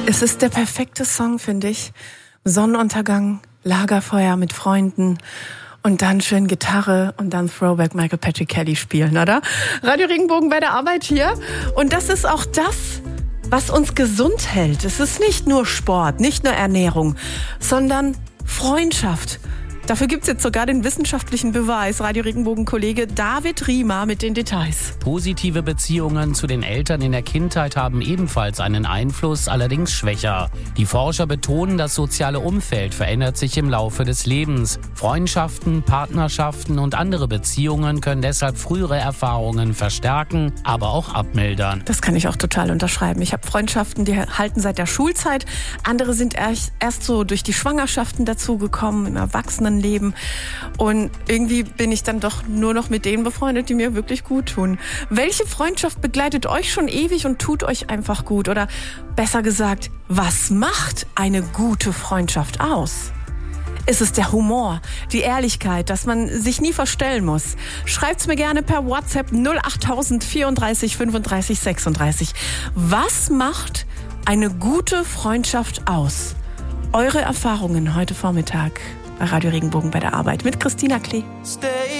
Es ist der perfekte Song, finde ich. Sonnenuntergang, Lagerfeuer mit Freunden und dann schön Gitarre und dann Throwback Michael Patrick Kelly spielen, oder? Radio Regenbogen bei der Arbeit hier. Und das ist auch das, was uns gesund hält. Es ist nicht nur Sport, nicht nur Ernährung, sondern Freundschaft. Dafür gibt's jetzt sogar den wissenschaftlichen Beweis. Radio Regenbogen-Kollege David Riemer mit den Details. Positive Beziehungen zu den Eltern in der Kindheit haben ebenfalls einen Einfluss, allerdings schwächer. Die Forscher betonen, das soziale Umfeld verändert sich im Laufe des Lebens. Freundschaften, Partnerschaften und andere Beziehungen können deshalb frühere Erfahrungen verstärken, aber auch abmildern. Das kann ich auch total unterschreiben. Ich habe Freundschaften, die halten seit der Schulzeit. Andere sind erst so durch die Schwangerschaften dazugekommen, im Erwachsenenleben. Und irgendwie bin ich dann doch nur noch mit denen befreundet, die mir wirklich gut tun. Welche Freundschaft begleitet euch schon ewig und tut euch einfach gut? Oder besser gesagt, was macht eine gute Freundschaft aus? Ist es der Humor, die Ehrlichkeit, dass man sich nie verstellen muss? Schreibt's mir gerne per WhatsApp 08000 34 35 36. Was macht eine gute Freundschaft aus? Eure Erfahrungen heute Vormittag bei Radio Regenbogen bei der Arbeit mit Christina Klee.